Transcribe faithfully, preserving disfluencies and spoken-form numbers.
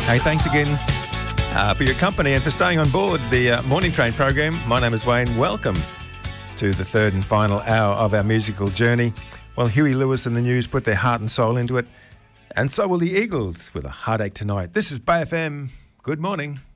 Hey, thanks again uh, for your company and for staying on board the uh, Morning Train program. My name is Wayne. Welcome to the third and final hour of our musical journey. Well, Huey Lewis and the News put their heart and soul into it, and so will the Eagles with A Heartache Tonight. This is Bay F M. Good morning.